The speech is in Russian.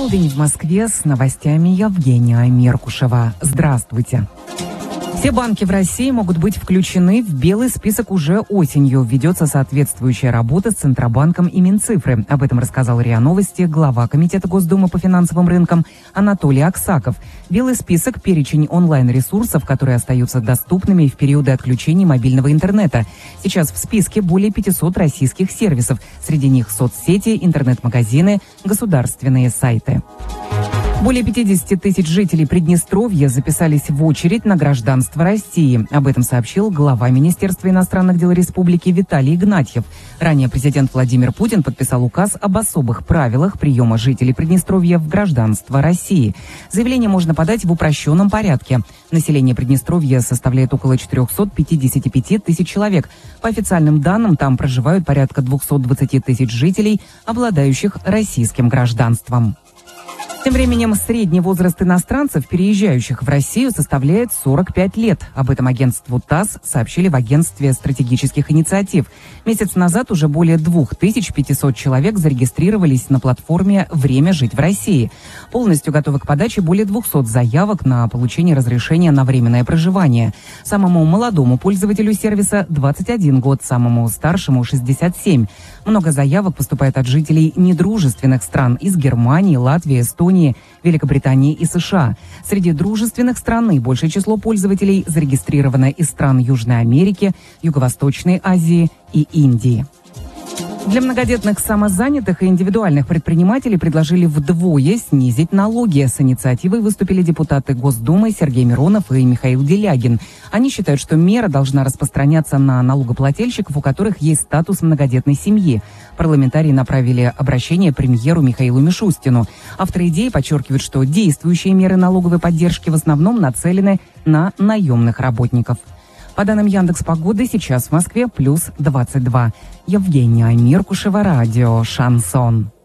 Полдень в Москве, с новостями Евгения Меркушева. Здравствуйте. Все банки в России могут быть включены в белый список уже осенью. Ведется соответствующая работа с Центробанком и Минцифры. Об этом рассказал РИА Новости глава Комитета Госдумы по финансовым рынкам Анатолий Аксаков. Белый список – перечень онлайн-ресурсов, которые остаются доступными в периоды отключения мобильного интернета. Сейчас в списке более 500 российских сервисов. Среди них соцсети, интернет-магазины, государственные сайты. Более 50 тысяч жителей Приднестровья записались в очередь на гражданство России. Об этом сообщил глава Министерства иностранных дел Республики Виталий Игнатьев. Ранее президент Владимир Путин подписал указ об особых правилах приема жителей Приднестровья в гражданство России. Заявление можно подать в упрощенном порядке. Население Приднестровья составляет около 455 тысяч человек. По официальным данным, там проживают порядка 220 тысяч жителей, обладающих российским гражданством. Тем временем средний возраст иностранцев, переезжающих в Россию, составляет 45 лет. Об этом агентству ТАСС сообщили в Агентстве стратегических инициатив. Месяц назад уже более 2500 человек зарегистрировались на платформе «Время жить в России». Полностью готовы к подаче более 200 заявок на получение разрешения на временное проживание. Самому молодому пользователю сервиса 21 год, самому старшему 67. Много заявок поступает от жителей недружественных стран из Германии, Латвии, Эстонии, Великобритании и США. Среди дружественных стран наибольшее число пользователей зарегистрировано из стран Южной Америки, Юго-Восточной Азии и Индии. Для многодетных самозанятых и индивидуальных предпринимателей предложили вдвое снизить налоги. С инициативой выступили депутаты Госдумы Сергей Миронов и Михаил Делягин. Они считают, что мера должна распространяться на налогоплательщиков, у которых есть статус многодетной семьи. Парламентарии направили обращение премьеру Михаилу Мишустину. Авторы идеи подчеркивают, что действующие меры налоговой поддержки в основном нацелены на наемных работников. По данным Яндекс.Погоды, сейчас в Москве плюс 22. Евгения Меркушева, радио «Шансон».